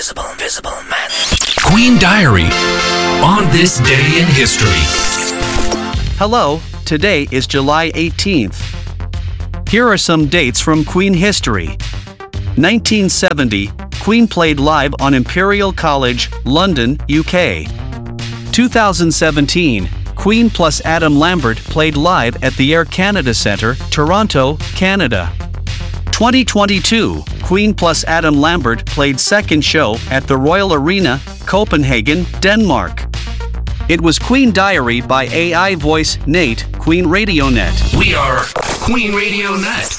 Invisible Man. Queen Diary on this day in history. Hello, today is July 18th. Here are some dates from Queen history. 1970, Queen played live on Imperial College, London, UK. 2017, Queen plus Adam Lambert played live at the Air Canada Centre, Toronto, Canada. 2022, Queen plus Adam Lambert played second show at the Royal Arena, Copenhagen, Denmark. It was Queen Diary by AI voice Nate, Queen Radio Net. We are Queen Radio Net.